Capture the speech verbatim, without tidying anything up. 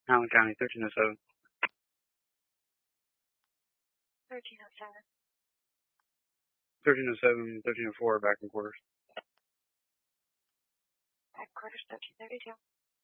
Allen County, thirteen oh seven. thirteen oh seven. thirteen oh seven, thirteen oh four, back in quarters. Back quarters, thirteen thirty-two.